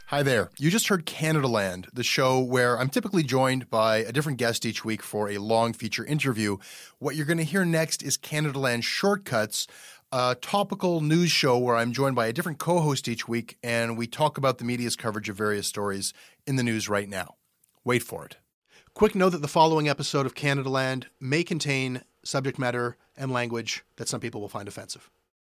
Hi there. You just heard Canadaland, the show where I'm typically joined by a different guest each week for a long feature interview. What you're going to hear next is Canadaland Shortcuts, a topical news show where I'm joined by a different co-host each week, and we talk about the media's coverage of various stories in the news right now. Wait for it. Quick note that the following episode of Canadaland may contain subject matter and language that some people will find offensive.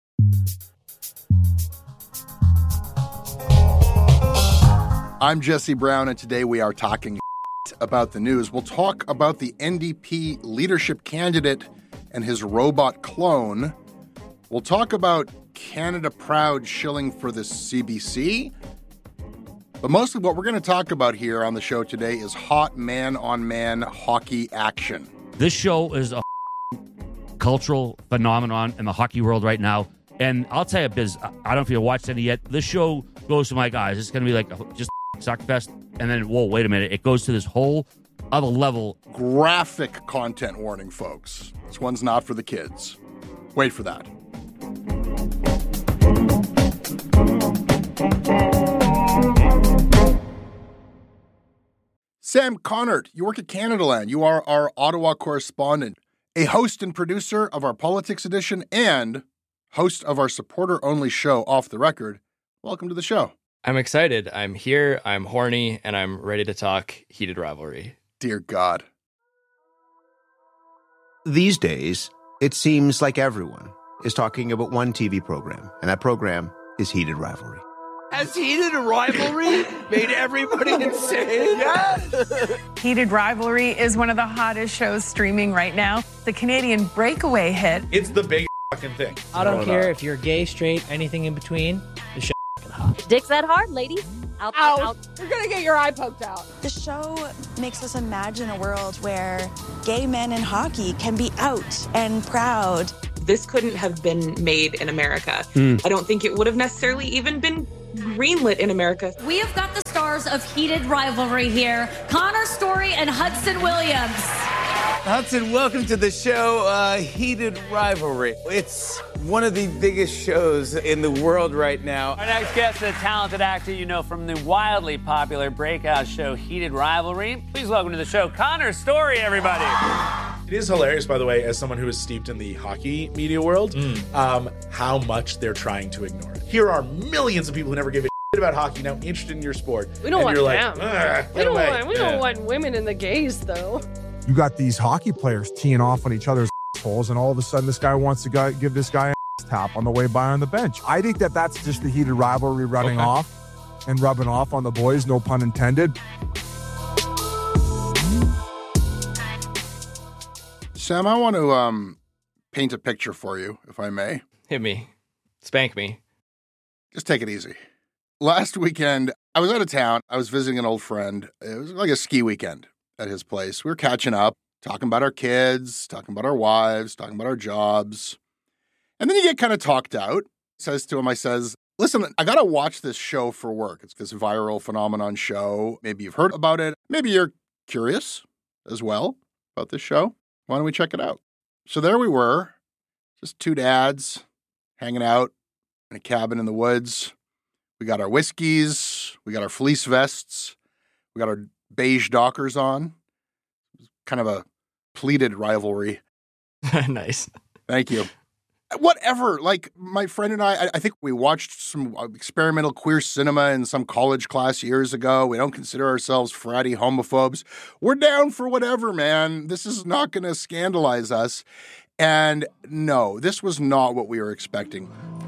I'm Jesse Brown, and today we are talking about the news. We'll talk about the NDP leadership candidate and his robot clone. We'll talk about Canada Proud shilling for the CBC. But mostly what we're going to talk about here on the show today is hot man-on-man hockey action. This show is a cultural phenomenon in the hockey world right now. And I'll tell you, Biz, I don't know if you've watched any yet. This show goes to my guys. It's going to be like just suckfest. And then, whoa, wait a minute. It goes to this whole other level. Graphic content warning, folks. This one's not for the kids. Wait for that. Sam Connert, you work at Canadaland. You are our Ottawa correspondent, a host and producer of our Politics Edition, and host of our supporter-only show, Off the Record. Welcome to the show. I'm excited. I'm here, I'm horny, and I'm ready to talk heated rivalry. Dear God. These days, it seems like everyone is talking about one TV program, and that program is Heated Rivalry. Has Heated Rivalry made everybody insane? Yes! Heated Rivalry is one of the hottest shows streaming right now. The Canadian breakaway hit. It's the big fucking thing. I don't care if you're gay, straight, anything in between. The shit hot. Dick's that hard, ladies? Out. You're gonna get your eye poked out. The show makes us imagine a world where gay men in hockey can be out and proud. This couldn't have been made in America. I don't think it would have necessarily even been greenlit in America. We have got the stars of Heated Rivalry here, Connor Story and Hudson Williams. Hudson, welcome to the show, Heated Rivalry. It's one of the biggest shows in the world right now. Our next guest is a talented actor you know from the wildly popular breakout show Heated Rivalry. Please welcome to the show, Connor Story, everybody. It is hilarious, by the way, as someone who is steeped in the hockey media world, how much they're trying to ignore it. Here are millions of people who never give a shit about hockey now interested in your sport. We don't want them. We don't want women in the gays, though. You got these hockey players teeing off on each other's holes, and all of a sudden this guy wants to give this guy a tap on the way by on the bench. I think that's just the heated rivalry running off and rubbing off on the boys, no pun intended. Sam, I want to paint a picture for you, if I may. Hit me. Spank me. Just take it easy. Last weekend, I was out of town. I was visiting an old friend. It was like a ski weekend at his place. We were catching up, talking about our kids, talking about our wives, talking about our jobs. And then you get kind of talked out. Says to him, I says, listen, I got to watch this show for work. It's this viral phenomenon show. Maybe you've heard about it. Maybe you're curious as well about this show. Why don't we check it out? So there we were, just two dads hanging out in a cabin in the woods. We got our whiskeys. We got our fleece vests. We got our beige Dockers on. Kind of a pleated rivalry. Nice. Thank you. Whatever. Like, my friend and I think we watched some experimental queer cinema in some college class years ago. We don't consider ourselves fratty homophobes. We're down for whatever, man. This is not going to scandalize us. And no, this was not what we were expecting.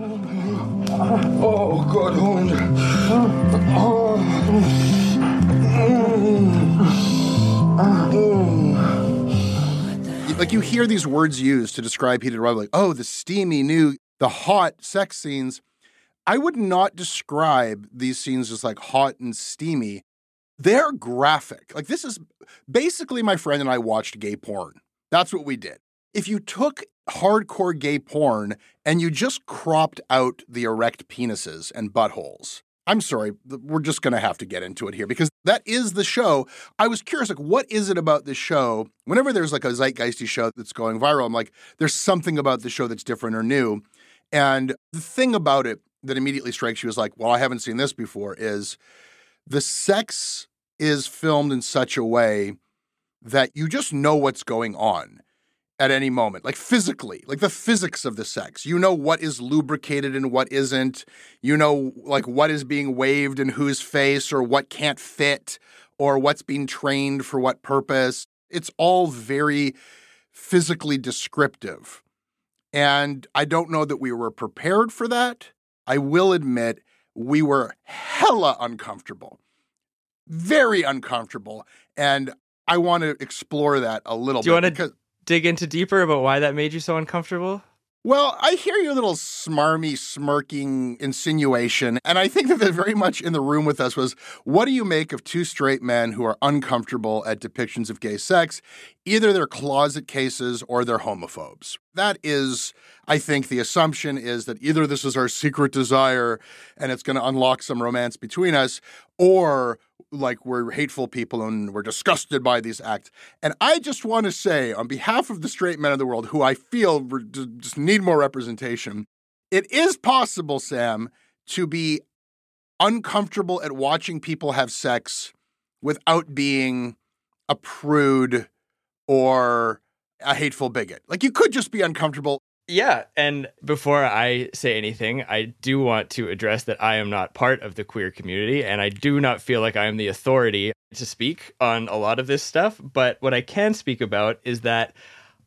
Oh, God, hold Like, you hear these words used to describe heated rivalry. Like, oh, the steamy new, the hot sex scenes. I would not describe these scenes as like hot and steamy. They're graphic. Like, this is basically my friend and I watched gay porn. That's what we did. If you took hardcore gay porn and you just cropped out the erect penises and buttholes, I'm sorry, we're just going to have to get into it here because that is the show. I was curious, like, what is it about this show? Whenever there's like a zeitgeisty show that's going viral, I'm like, there's something about the show that's different or new. And the thing about it that immediately strikes you as like, well, I haven't seen this before is the sex is filmed in such a way that you just know what's going on at any moment, like physically, like the physics of the sex. You know what is lubricated and what isn't. You know, like what is being waved in whose face or what can't fit or what's being trained for what purpose. It's all very physically descriptive. And I don't know that we were prepared for that. I will admit we were hella uncomfortable, very uncomfortable. And I want to explore that a little bit. Do you want to dig into deeper about why that made you so uncomfortable? Well, I hear your little smarmy, smirking insinuation, and I think that very much in the room with us was, what do you make of two straight men who are uncomfortable at depictions of gay sex? Either they're closet cases or they're homophobes. That is, I think the assumption is that either this is our secret desire and it's going to unlock some romance between us, or like we're hateful people and we're disgusted by these acts. And I just want to say, on behalf of the straight men of the world, who I feel just need more representation, it is possible, Sam, to be uncomfortable at watching people have sex without being a prude or a hateful bigot. Like, you could just be uncomfortable. Yeah, and before I say anything, I do want to address that I am not part of the queer community, and I do not feel like I am the authority to speak on a lot of this stuff, but what I can speak about is that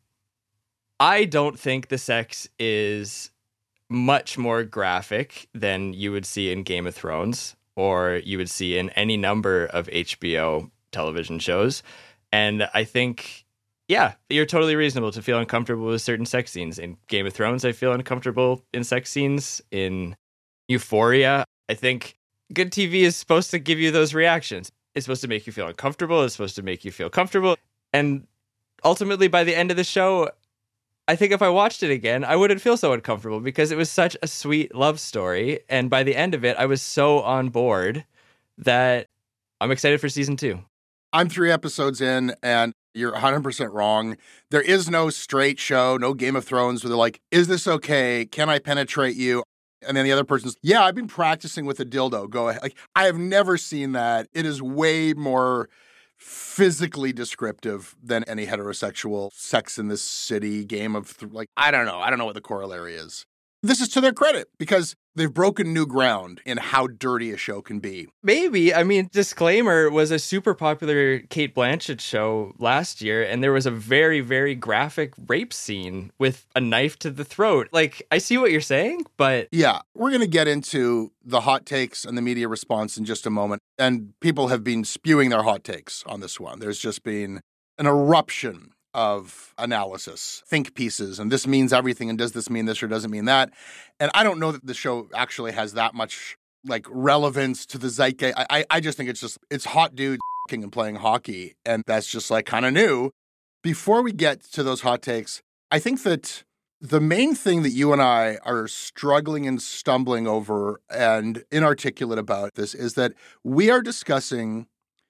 I don't think the sex is much more graphic than you would see in Game of Thrones, or you would see in any number of HBO television shows, and I think... yeah, you're totally reasonable to feel uncomfortable with certain sex scenes. In Game of Thrones, I feel uncomfortable in sex scenes. In Euphoria, I think good TV is supposed to give you those reactions. It's supposed to make you feel uncomfortable. It's supposed to make you feel comfortable. And ultimately, by the end of the show, I think if I watched it again, I wouldn't feel so uncomfortable because it was such a sweet love story. And by the end of it, I was so on board that I'm excited for season 2. I'm 3 episodes in, and you're 100% wrong. There is no straight show, no Game of Thrones where they're like, is this okay? Can I penetrate you? And then the other person's, yeah, I've been practicing with a dildo. Go ahead. Like, I have never seen that. It is way more physically descriptive than any heterosexual Sex in the City game of, I don't know. I don't know what the corollary is. This is to their credit because they've broken new ground in how dirty a show can be. Maybe. I mean, Disclaimer was a super popular Cate Blanchett show last year, and there was a very, very graphic rape scene with a knife to the throat. Like, I see what you're saying, but... yeah, we're going to get into the hot takes and the media response in just a moment. And people have been spewing their hot takes on this one. There's just been an eruption of analysis, think pieces, and this means everything, and does this mean this or doesn't mean that? And I don't know that the show actually has that much relevance to the zeitgeist. I just think it's hot dudes and playing hockey, and that's just kind of new. Before we get to those hot takes, I think that the main thing that you and I are struggling and stumbling over and inarticulate about this is that we are discussing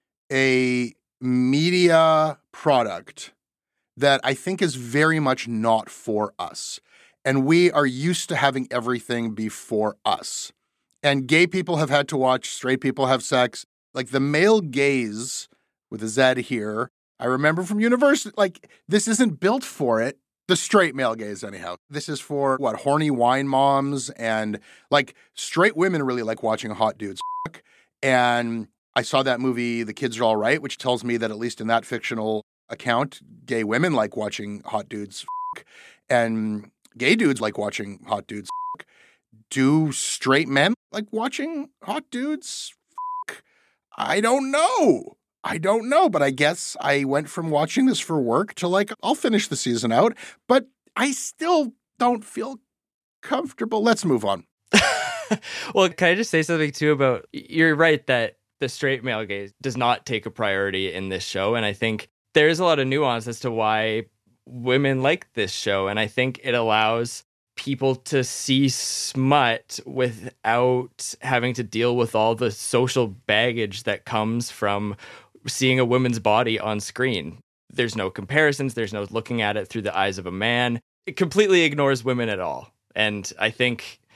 a media product that I think is very much not for us. And we are used to having everything be for us. And gay people have had to watch straight people have sex. Like, the male gaze, with a Z here, I remember from university, this isn't built for it. The straight male gaze, anyhow. This is for, horny wine moms, and, straight women really like watching hot dudes fuck. And I saw that movie, The Kids Are All Right, which tells me that at least in that fictional account, gay women like watching hot dudes fuck, and gay dudes like watching hot dudes fuck. Do straight men like watching hot dudes fuck? I don't know, but I guess I went from watching this for work to I'll finish the season out, but I still don't feel comfortable. Let's move on. Well, can I just say something too about, you're right that the straight male gaze does not take a priority in this show, and I think there's a lot of nuance as to why women like this show, and I think it allows people to see smut without having to deal with all the social baggage that comes from seeing a woman's body on screen. There's no comparisons, there's no looking at it through the eyes of a man. It completely ignores women at all. And I think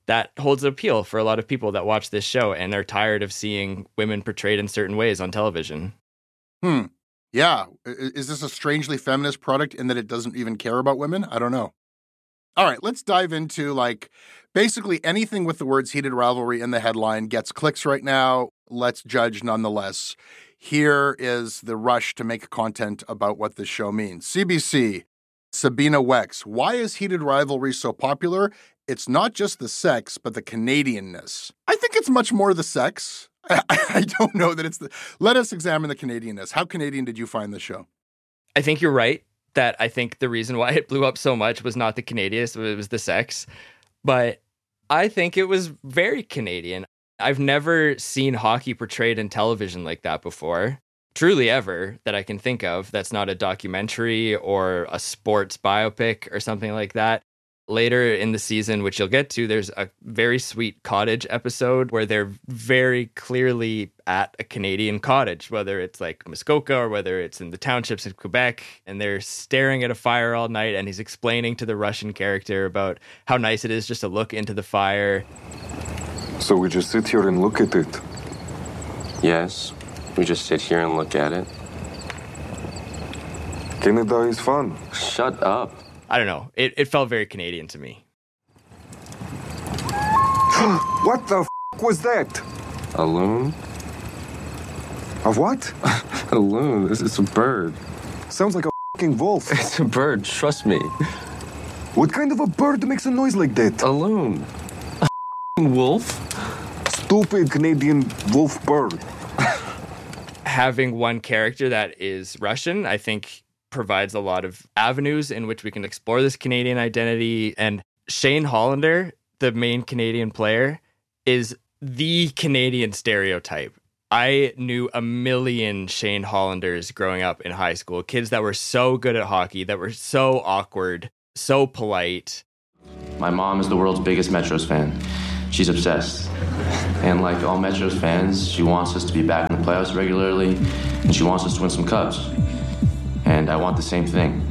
that holds appeal for a lot of people that watch this show and are tired of seeing women portrayed in certain ways on television. Yeah. Is this a strangely feminist product in that it doesn't even care about women? I don't know. All right, let's dive into basically anything with the words heated rivalry in the headline gets clicks right now. Let's judge nonetheless. Here is the rush to make content about what this show means. CBC, Sabina Wex. Why is heated rivalry so popular? It's not just the sex, but the Canadianness. I think it's much more the sex. I don't know that it's the... Let us examine the Canadianness. How Canadian did you find the show? I think you're right that I think the reason why it blew up so much was not the Canadianness, it was the sex. But I think it was very Canadian. I've never seen hockey portrayed in television like that before. Truly ever, that I can think of. That's not a documentary or a sports biopic or something like that. Later in the season, which you'll get to, there's a very sweet cottage episode where they're very clearly at a Canadian cottage, whether it's like Muskoka or whether it's in the townships in Quebec, and they're staring at a fire all night, and he's explaining to the Russian character about how nice it is just to look into the fire. So we just sit here and look at it? Yes, we just sit here and look at it. Canada is fun. Shut up. I don't know. It felt very Canadian to me. What the was that? A loon? A what? A loon. It's a bird. Sounds like a wolf. It's a bird, trust me. What kind of a bird makes a noise like that? A loon. A wolf? Stupid Canadian wolf bird. Having one character that is Russian, I think, provides a lot of avenues in which we can explore this Canadian identity. And Shane Hollander, the main Canadian player, is the Canadian stereotype. I knew a million Shane Hollanders growing up in high school, kids that were so good at hockey, that were so awkward, so polite. My mom is the world's biggest Metros fan. She's obsessed. And like all Metros fans, she wants us to be back in the playoffs regularly, and she wants us to win some cups. And I want the same thing.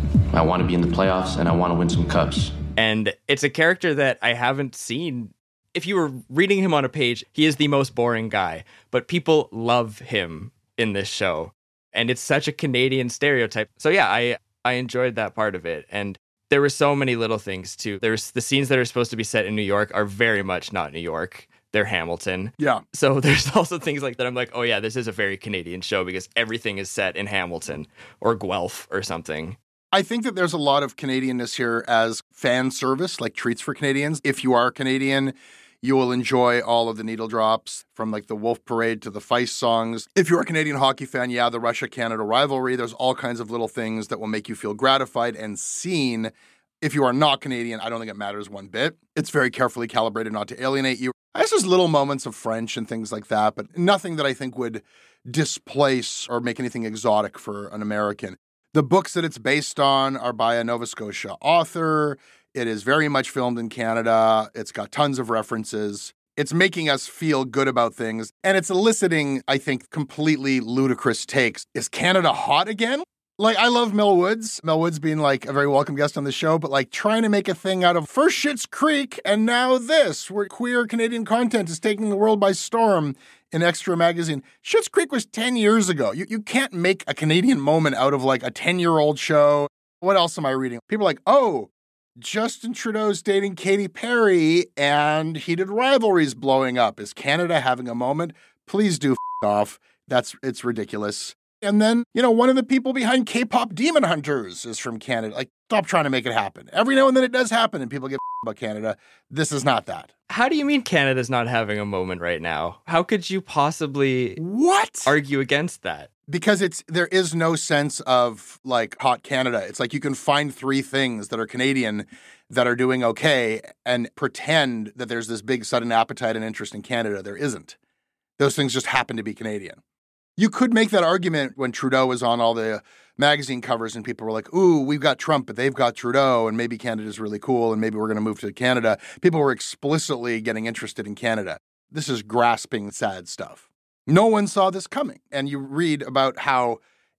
I want to be in the playoffs, and I want to win some cups. And it's a character that I haven't seen. If you were reading him on a page, he is the most boring guy. But people love him in this show. And it's such a Canadian stereotype. So yeah, I enjoyed that part of it. And there were so many little things, too. There's the scenes that are supposed to be set in New York are very much not New York. They're Hamilton. Yeah. So there's also things like that. I'm like, oh yeah, this is a very Canadian show because everything is set in Hamilton or Guelph or something. I think that there's a lot of Canadianness here as fan service, like treats for Canadians. If you are Canadian, you will enjoy all of the needle drops from like the Wolf Parade to the Feist songs. If you're a Canadian hockey fan, yeah, the Russia-Canada rivalry, there's all kinds of little things that will make you feel gratified and seen. If you are not Canadian, I don't think it matters one bit. It's very carefully calibrated not to alienate you. I guess there's little moments of French and things like that, but nothing that I think would displace or make anything exotic for an American. The books that it's based on are by a Nova Scotia author. It is very much filmed in Canada. It's got tons of references. It's making us feel good about things. And it's eliciting, I think, completely ludicrous takes. Is Canada hot again? Like, I love Mel Woods. Mel Woods being, like, a very welcome guest on the show, but, like, trying to make a thing out of first Schitt's Creek and now this, where queer Canadian content is taking the world by storm in Extra magazine. Schitt's Creek was 10 years ago. You can't make a Canadian moment out of, like, a 10-year-old show. What else am I reading? People are like, oh, Justin Trudeau's dating Katy Perry and heated rivalries blowing up. Is Canada having a moment? Please do off. It's ridiculous. And then, one of the people behind K-pop Demon Hunters is from Canada. Like, stop trying to make it happen. Every now and then it does happen and people get about Canada. This is not that. How do you mean Canada's not having a moment right now? How could you possibly argue against that? Because there is no sense of, like, hot Canada. It's like you can find 3 things that are Canadian that are doing okay and pretend that there's this big sudden appetite and interest in Canada. There isn't. Those things just happen to be Canadian. You could make that argument when Trudeau was on all the magazine covers and people were like, ooh, we've got Trump, but they've got Trudeau, and maybe Canada's really cool, and maybe we're going to move to Canada. People were explicitly getting interested in Canada. This is grasping, sad stuff. No one saw this coming. And you read about how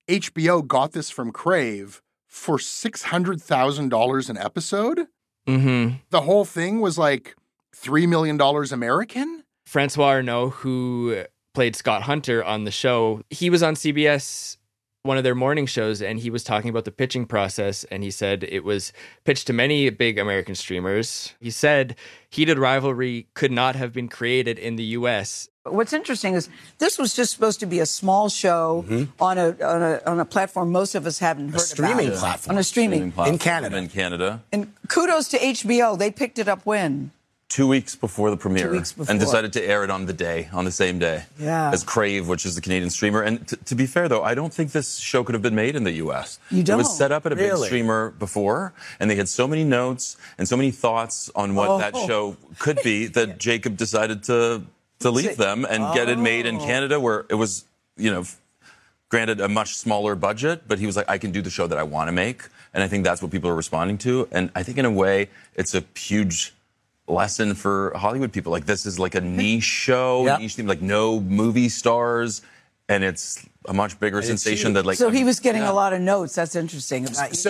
HBO got this from Crave for $600,000 an episode. Mm-hmm. The whole thing was like $3 million American? Francois Arnault, who played Scott Hunter on the show, he was on CBS, one of their morning shows, and he was talking about the pitching process, and he said it was pitched to many big American streamers. He said Heated Rivalry could not have been created in the U.S. What's interesting is this was just supposed to be a small show on a platform most of us haven't heard about. Streaming platform. On a streaming platform. In Canada. And kudos to HBO. They picked it up when? 2 weeks before the premiere. 2 weeks before. And decided to air it on the same day. Yeah. As Crave, which is the Canadian streamer. And to be fair, though, I don't think this show could have been made in the U.S. You don't? It was set up at a big Really? streamer before, and they had so many notes and so many thoughts on what that show could be that Jacob decided to leave them and get it made in Canada, where it was, granted a much smaller budget, but he was like, I can do the show that I want to make. And I think that's what people are responding to. And I think in a way, it's a huge lesson for Hollywood people. Like, this is like a niche show, niche theme, like no movie stars. And it's a much bigger sensation that, like. So he was getting a lot of notes. That's interesting.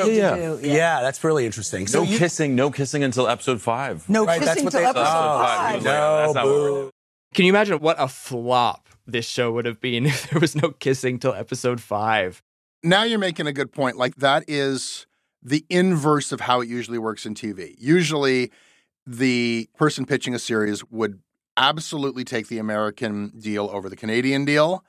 Yeah, that's really interesting. No kissing until episode 5. No kissing until episode 5. No, Can you imagine what a flop this show would have been if there was no kissing till episode 5? Now you're making a good point. Like, that is the inverse of how it usually works in TV. Usually, the person pitching a series would absolutely take the American deal over the Canadian deal.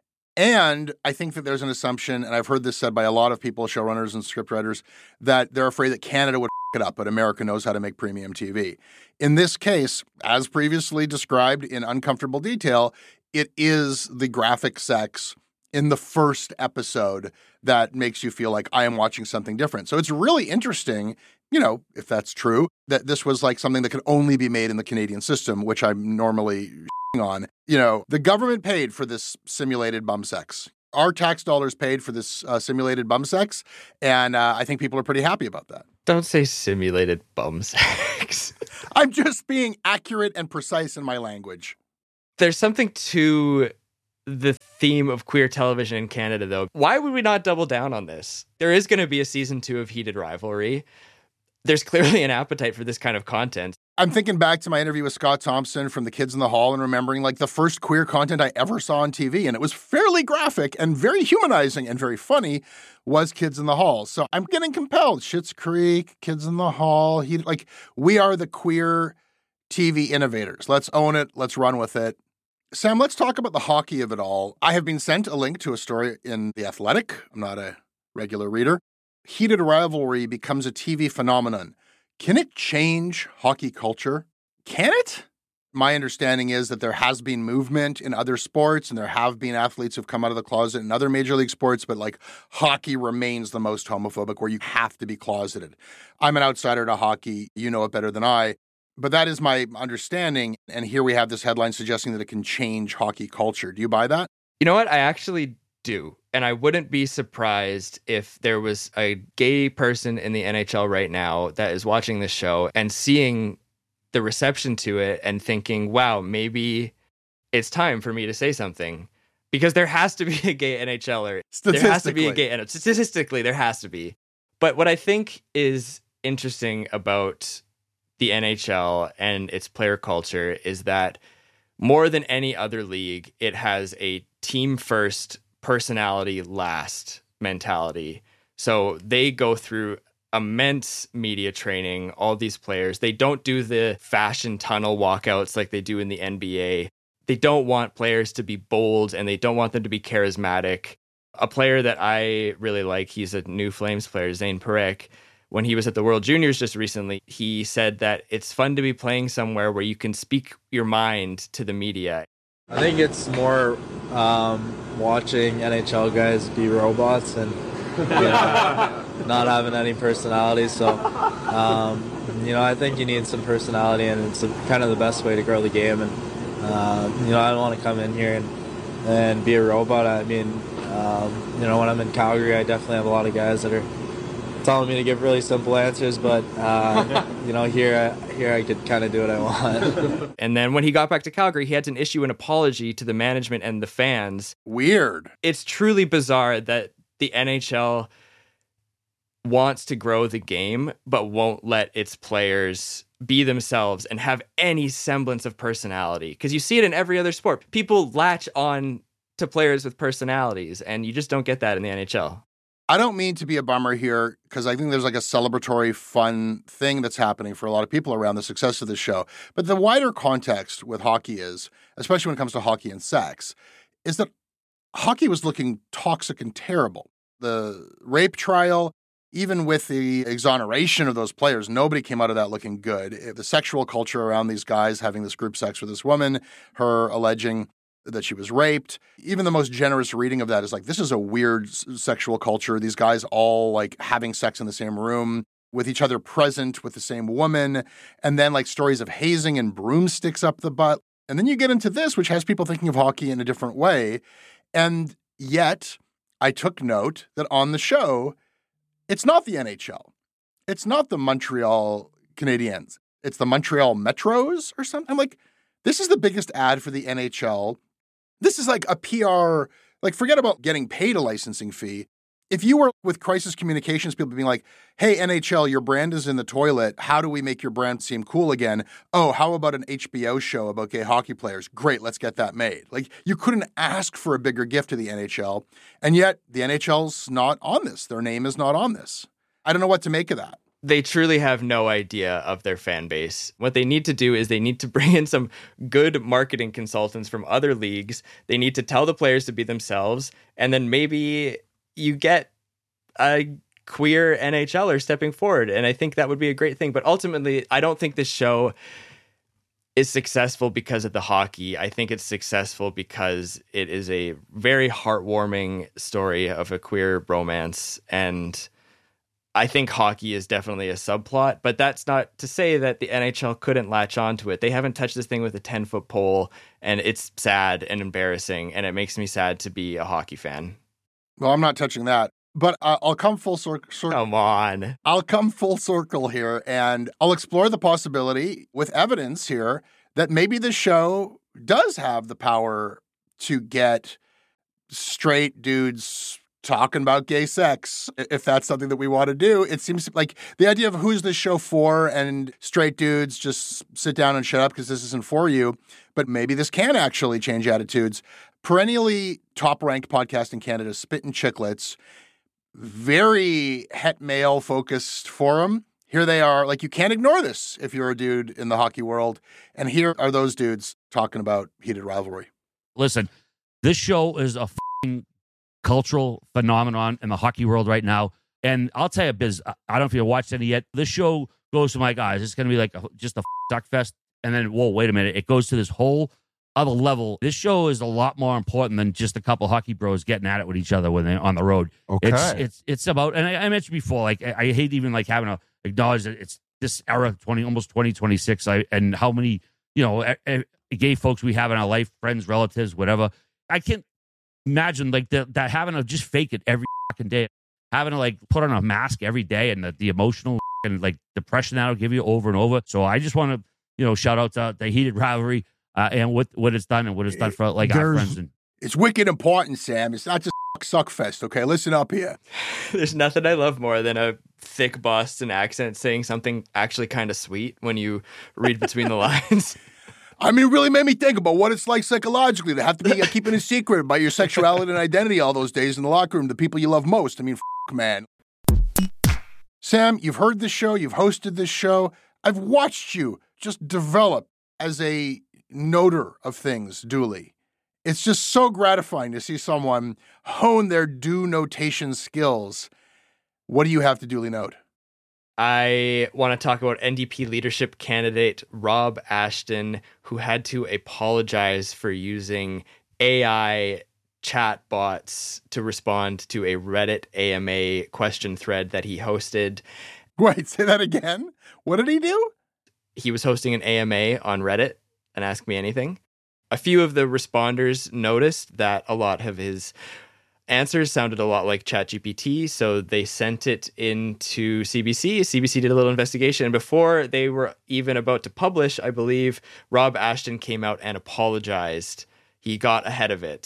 And I think that there's an assumption, and I've heard this said by a lot of people, showrunners and scriptwriters, that they're afraid that Canada would it up, but America knows how to make premium TV. In this case, as previously described in uncomfortable detail, it is the graphic sex in the first episode that makes you feel like I am watching something different. So it's really interesting, if that's true, that this was like something that could only be made in the Canadian system, which I'm normally on. The government paid for this simulated bum sex. Our tax dollars paid for this simulated bum sex, and I think people are pretty happy about that. Don't say simulated bum sex. I'm just being accurate and precise in my language. There's something to the theme of queer television in Canada, though. Why would we not double down on this? There is going to be a season 2 of Heated Rivalry. There's clearly an appetite for this kind of content. I'm thinking back to my interview with Scott Thompson from The Kids in the Hall and remembering like the first queer content I ever saw on TV, and it was fairly graphic and very humanizing and very funny, was Kids in the Hall. So I'm getting compelled. Schitt's Creek, Kids in the Hall. We are the queer TV innovators. Let's own it. Let's run with it. Sam, let's talk about the hockey of it all. I have been sent a link to a story in The Athletic. I'm not a regular reader. Heated Rivalry becomes a TV phenomenon. Can it change hockey culture? Can it? My understanding is that there has been movement in other sports, and there have been athletes who've come out of the closet in other major league sports, but like hockey remains the most homophobic, where you have to be closeted. I'm an outsider to hockey. You know it better than I. But that is my understanding. And here we have this headline suggesting that it can change hockey culture. Do you buy that? You know what? I actually do. And I wouldn't be surprised if there was a gay person in the NHL right now that is watching this show and seeing the reception to it and thinking, wow, maybe it's time for me to say something. Because there has to be a gay NHLer. There has to be a gay statistically, there has to be. But what I think is interesting about the NHL and its player culture is that more than any other league, it has a team first, personality last mentality. So they go through immense media training, all these players. They don't do the fashion tunnel walkouts like they do in the NBA. They don't want players to be bold, and they don't want them to be charismatic. A player that I really like, he's a New Flames player, Zane Parekh. When he was at the World Juniors just recently, he said that it's fun to be playing somewhere where you can speak your mind to the media. I think it's more watching NHL guys be robots and not having any personality. So, I think you need some personality, and it's kind of the best way to grow the game. And, I don't want to come in here and be a robot. I mean, when I'm in Calgary, I definitely have a lot of guys that are telling me to give really simple answers, but here I could kind of do what I want. And then when he got back to Calgary, he had to issue an apology to the management and the fans. Weird. It's truly bizarre that the NHL wants to grow the game, but won't let its players be themselves and have any semblance of personality. Because you see it in every other sport. People latch on to players with personalities, and you just don't get that in the NHL. I don't mean to be a bummer here, because I think there's like a celebratory, fun thing that's happening for a lot of people around the success of this show. But the wider context with hockey is, especially when it comes to hockey and sex, is that hockey was looking toxic and terrible. The rape trial, even with the exoneration of those players, nobody came out of that looking good. The sexual culture around these guys having this group sex with this woman, her alleging that she was raped. Even the most generous reading of that is like, this is a weird sexual culture. These guys all like having sex in the same room with each other present with the same woman. And then like stories of hazing and broomsticks up the butt. And then you get into this, which has people thinking of hockey in a different way. And yet I took note that on the show, it's not the NHL. It's not the Montreal Canadiens. It's the Montreal Metros or something. I'm like, this is the biggest ad for the NHL. This is like a PR, like forget about getting paid a licensing fee. If you were with crisis communications people being like, hey, NHL, your brand is in the toilet. How do we make your brand seem cool again? Oh, how about an HBO show about gay hockey players? Great, let's get that made. Like, you couldn't ask for a bigger gift to the NHL. And yet the NHL's not on this. Their name is not on this. I don't know what to make of that. They truly have no idea of their fan base. What they need to do is they need to bring in some good marketing consultants from other leagues. They need to tell the players to be themselves. And then maybe you get a queer NHLer stepping forward. And I think that would be a great thing. But ultimately, I don't think this show is successful because of the hockey. I think it's successful because it is a very heartwarming story of a queer bromance. And I think hockey is definitely a subplot, but that's not to say that the NHL couldn't latch onto it. They haven't touched this thing with a 10-foot pole, and it's sad and embarrassing, and it makes me sad to be a hockey fan. Well, I'm not touching that, but I'll come full circle. Come on. I'll come full circle here, and I'll explore the possibility with evidence here that maybe the show does have the power to get straight dudes talking about gay sex, if that's something that we want to do. It seems like the idea of who's this show for and straight dudes just sit down and shut up because this isn't for you. But maybe this can actually change attitudes. Perennially top-ranked podcast in Canada, Spittin' Chicklets, very het male-focused forum. Here they are. Like, you can't ignore this if you're a dude in the hockey world. And here are those dudes talking about heated rivalry. Listen, this show is a cultural phenomenon in the hockey world right now. And I'll tell you, Biz, I don't know if you've watched any yet. This show goes to my guys. It's going to be like just a suck fest. And then, whoa, wait a minute. It goes to this whole other level. This show is a lot more important than just a couple hockey bros getting at it with each other when they're on the road. Okay. It's about, and I mentioned before, like, I hate even like having to acknowledge that it's this era, almost 2026, and how many, gay folks we have in our life, friends, relatives, whatever. I can't imagine like that having to just fake it every fucking day, having to like put on a mask every day, and the emotional and like depression that'll give you over and over. So I just want to, shout out to the heated rivalry and what it's done and what it's done for like our friends. And it's wicked important, Sam. It's not just suck fest. Okay, listen up here. There's nothing I love more than a thick Boston accent saying something actually kind of sweet when you read between the lines. I mean, it really made me think about what it's like psychologically to have to be keeping a secret about your sexuality and identity all those days in the locker room, the people you love most. I mean, man. Sam, you've heard this show. You've hosted this show. I've watched you just develop as a noter of things duly. It's just so gratifying to see someone hone their do notation skills. What do you have to duly note? I want to talk about NDP leadership candidate Rob Ashton, who had to apologize for using AI chatbots to respond to a Reddit AMA question thread that he hosted. Wait, say that again? What did he do? He was hosting an AMA on Reddit, and Ask Me Anything. A few of the responders noticed that a lot of his answers sounded a lot like ChatGPT, so they sent it into CBC. CBC did a little investigation, and before they were even about to publish, I believe, Rob Ashton came out and apologized. He got ahead of it.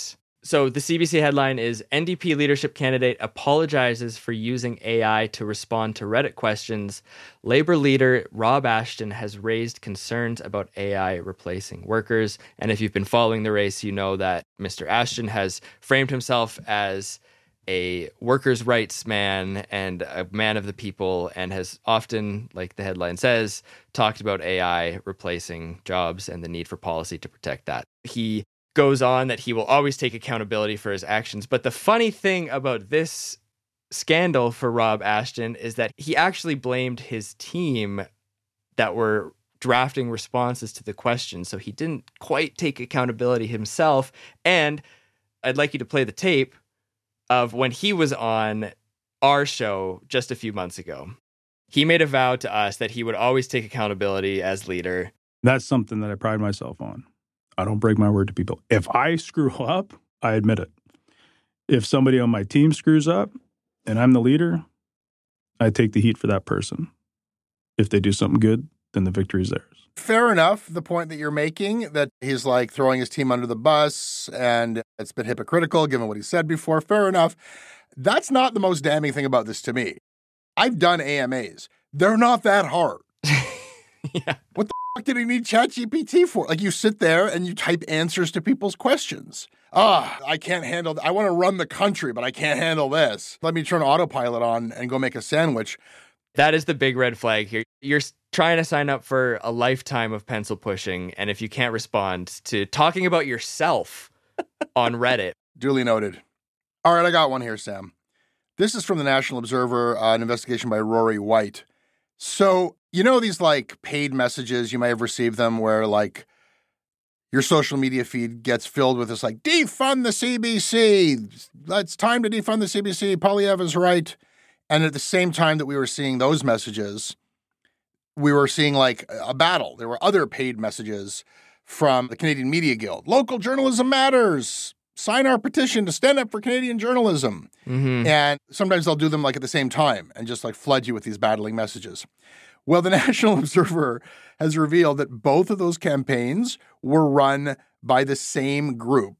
So the CBC headline is NDP leadership candidate apologizes for using AI to respond to Reddit questions. Labor leader Rob Ashton has raised concerns about AI replacing workers. And if you've been following the race, you know that Mr. Ashton has framed himself as a workers' rights man and a man of the people, and has often, like the headline says, talked about AI replacing jobs and the need for policy to protect that. He goes on that he will always take accountability for his actions. But the funny thing about this scandal for Rob Ashton is that he actually blamed his team that were drafting responses to the questions. So he didn't quite take accountability himself. And I'd like you to play the tape of when he was on our show just a few months ago. He made a vow to us that he would always take accountability as leader. That's something that I pride myself on. I don't break my word to people. If I screw up, I admit it. If somebody on my team screws up and I'm the leader, I take the heat for that person. If they do something good, then the victory is theirs. Fair enough, the point that you're making, that he's like throwing his team under the bus and it's been hypocritical given what he said before. Fair enough. That's not the most damning thing about this to me. I've done AMAs. They're not that hard. Yeah. What the fuck did he need ChatGPT for? Like, you sit there and you type answers to people's questions. I can't handle I want to run the country, but I can't handle this. Let me turn autopilot on and go make a sandwich. That is the big red flag here. You're trying to sign up for a lifetime of pencil pushing, and if you can't respond to talking about yourself on Reddit. Duly noted. All right, I got one here, Sam. This is from the National Observer, an investigation by Rory White. So, you know these like paid messages, you may have received them, where like your social media feed gets filled with this like, defund the CBC. It's time to defund the CBC. Poilievre is right. And at the same time that we were seeing those messages, we were seeing like a battle. There were other paid messages from the Canadian Media Guild. Local journalism matters. Sign our petition to stand up for Canadian journalism. Mm-hmm. And sometimes they'll do them like at the same time and just like flood you with these battling messages. Well, the National Observer has revealed that both of those campaigns were run by the same group.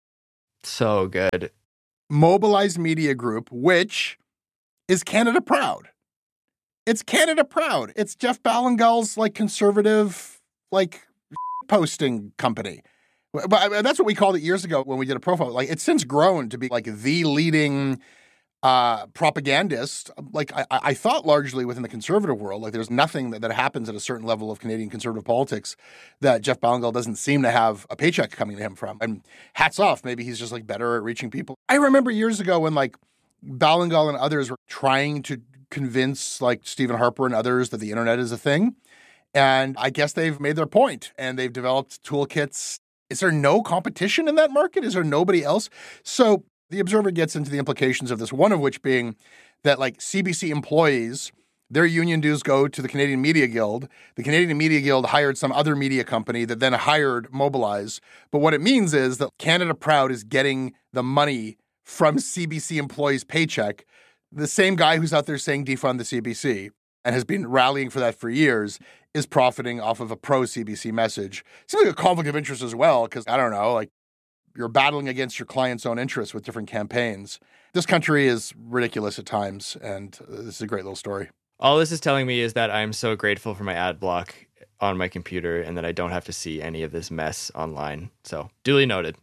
So good. Mobilize Media Group, which is Canada Proud. It's Canada Proud. It's Jeff Ballingal's like conservative like posting company. But that's what we called it years ago when we did a profile. Like, it's since grown to be like the leading propagandist. Like, I thought largely within the conservative world, like there's nothing that happens at a certain level of Canadian conservative politics that Jeff Ballingal doesn't seem to have a paycheck coming to him from. And hats off, maybe he's just like better at reaching people. I remember years ago when like Ballingal and others were trying to convince like Stephen Harper and others that the internet is a thing. And I guess they've made their point and they've developed toolkits. Is there no competition in that market? Is there nobody else? So the Observer gets into the implications of this, one of which being that like CBC employees, their union dues go to the Canadian Media Guild. The Canadian Media Guild hired some other media company that then hired Mobilize. But what it means is that Canada Proud is getting the money from CBC employees' paycheck. The same guy who's out there saying defund the CBC and has been rallying for that for years is profiting off of a pro-CBC message. Seems like a conflict of interest as well, because, I don't know, like, you're battling against your client's own interests with different campaigns. This country is ridiculous at times, and this is a great little story. All this is telling me is that I'm so grateful for my ad block on my computer and that I don't have to see any of this mess online. So, duly noted.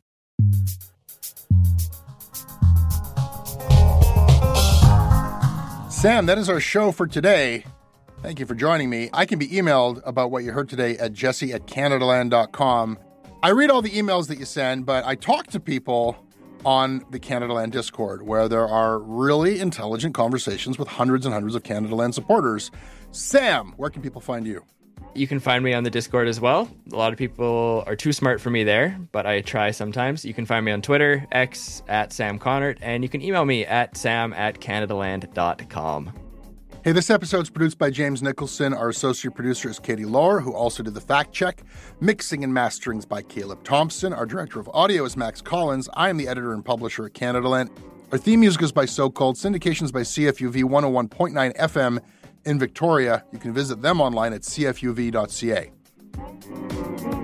Sam, that is our show for today. Thank you for joining me. I can be emailed about what you heard today at jesse@canadaland.com. I read all the emails that you send, but I talk to people on the Canadaland Discord, where there are really intelligent conversations with hundreds and hundreds of Canadaland supporters. Sam, where can people find you? You can find me on the Discord as well. A lot of people are too smart for me there, but I try sometimes. You can find me on Twitter, X, @SamConnert, and you can email me at sam@canadaland.com. Hey, this episode's produced by James Nicholson. Our associate producer is Katie Lohr, who also did the fact check. Mixing and mastering's by Caleb Thompson. Our director of audio is Max Collins. I am the editor and publisher at Canadaland. Our theme music is by So Called. Syndications by CFUV 101.9 FM in Victoria. You can visit them online at cfuv.ca.